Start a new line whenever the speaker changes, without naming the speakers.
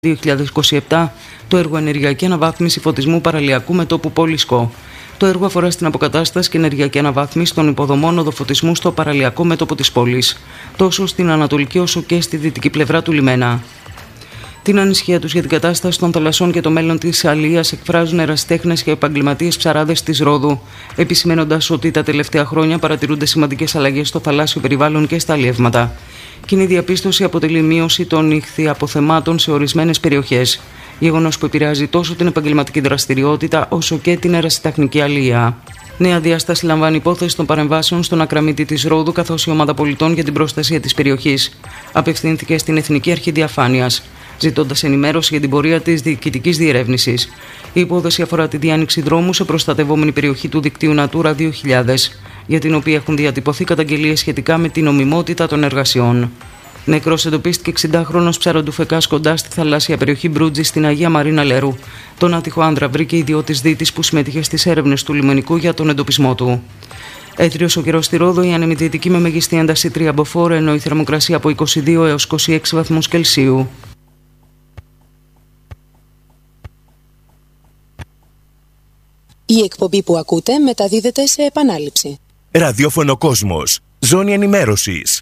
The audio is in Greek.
2027 το έργο Ενεργειακή Αναβάθμιση Φωτισμού Παραλιακού Μετώπου Πολυσκό. Το έργο αφορά στην αποκατάσταση και ενεργειακή αναβάθμιση των υποδομών οδοφωτισμού στο παραλιακό μέτωπο της πόλης, τόσο στην ανατολική όσο και στη δυτική πλευρά του λιμένα. Την ανησυχία τους για την κατάσταση των θαλασσών και το μέλλον της αλίας εκφράζουν ερασιτέχνες και επαγγελματίες ψαράδες της Ρόδου, επισημένοντας ότι τα τελευταία χρόνια παρατηρούνται σημαντικές αλλαγές στο θαλάσσιο περιβάλλον και στα αλλιεύματα. Κοινή διαπίστωση αποτελεί μείωση των ηχθιαποθεμάτων σε ορισμένες περιοχές, γεγονός που επηρεάζει τόσο την επαγγελματική δραστηριότητα όσο και την ερασιτεχνική αλία. Νέα διάσταση λαμβάνει υπόθεση των παρεμβάσεων στον ακραμίτη της Ρόδου, καθώς η Ομάδα Πολιτών για την Προστασία της περιοχής απευθύνθηκε στην Εθνική Αρχή Διαφάνειας, ζητώντας ενημέρωση για την πορεία της διοικητικής διερεύνησης. Η υπόθεση αφορά τη διάνοιξη δρόμου σε προστατευόμενη περιοχή του δικτύου Natura 2000, για την οποία έχουν διατυπωθεί καταγγελίες σχετικά με την νομιμότητα των εργασιών. Νεκρός εντοπίστηκε 60χρονος ψαροντουφεκάς κοντά στη θαλάσσια περιοχή Μπρούτζη στην Αγία Μαρίνα Λερού. Τον άτυχο άντρα βρήκε ιδιώτης δίτης που συμμετείχε στις έρευνες του λιμενικού για τον εντοπισμό του. Έθριος ο καιρός στη Ρόδο, η άνεμη δυτική με μεγιστή ένταση 3 μποφόρ, ενώ η θερμοκρασία από 22 έως 26 βαθμούς Κελσίου.
Η εκπομπή που ακούτε μεταδίδεται σε επανάληψη.
Ραδιόφωνο Κόσμος. Ζώνη ενημέρωσης.